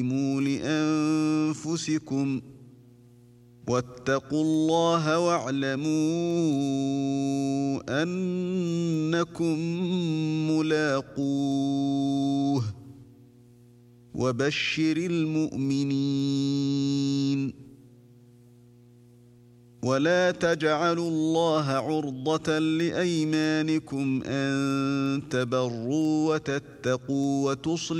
لأنفسكم واتقوا الله واعلموا أنكم ملاقوه وبشر المؤمنين ولا تجعلوا الله عرضة لأيمانكم أن تبروا وتتقوا وتصلحوا